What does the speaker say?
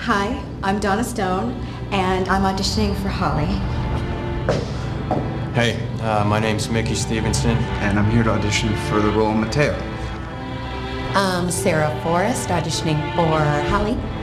Hi, I'm Donna Stone, and I'm auditioning for Holly. Hey, my name's Mickey Stevenson. And I'm here to audition for the role of Mateo. I'm Sarah Forrest, auditioning for Holly.